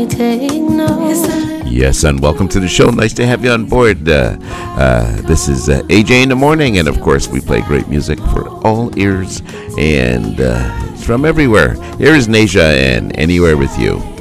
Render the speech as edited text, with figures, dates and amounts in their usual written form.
Yes, and welcome to the show. Nice to have you on board. This is AJ in the morning, and of course, we play great music for all ears and from everywhere. Here is Nasia and Anywhere With You.